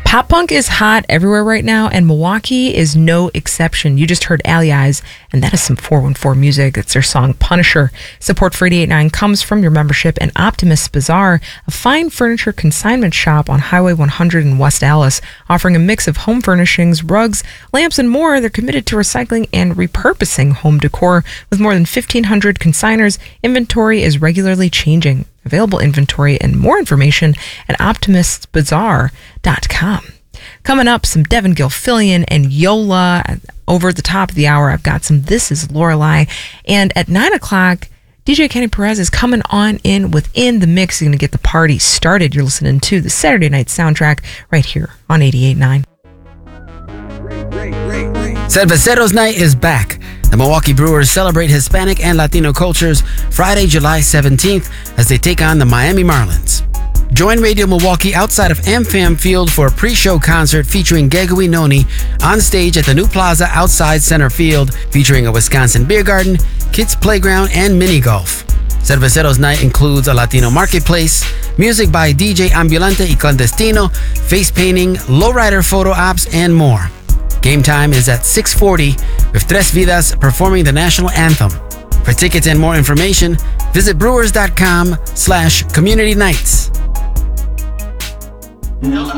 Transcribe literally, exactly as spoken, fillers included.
Pop punk is hot everywhere right now, and Milwaukee is no exception. You just heard Alley Eyes, and that is some four one four music. It's their song Punisher. Support for eighty-eight point nine comes from your membership in Optimist Bazaar, a fine furniture consignment shop on Highway one hundred in West Allis, offering a mix of home furnishings, rugs, lamps, and more. They're committed to recycling and repurposing home decor. With more than fifteen hundred consigners, inventory is regularly changing. Available inventory and more information at optimist bazaar dot com. Coming up, some Devin Gilfillian and Yola. Over at the top of the hour, I've got some This Is Lorelei. And at nine o'clock, D J Kenny Perez is coming on in within the mix. He's going to get the party started. You're listening to the Saturday Night Soundtrack right here on eighty-eight point nine. Cerveceros Night is back. The Milwaukee Brewers celebrate Hispanic and Latino cultures Friday, July seventeenth as they take on the Miami Marlins. Join Radio Milwaukee outside of AmFam Field for a pre-show concert featuring Gegui Noni on stage at the new plaza outside center field, featuring a Wisconsin beer garden, kids playground, and mini golf. Cerveceros Night includes a Latino marketplace, music by D J Ambulante y Clandestino, face painting, lowrider photo ops, and more. Game time is at six forty with Tres Vidas performing the national anthem. For tickets and more information, visit brewers dot com slash community nights.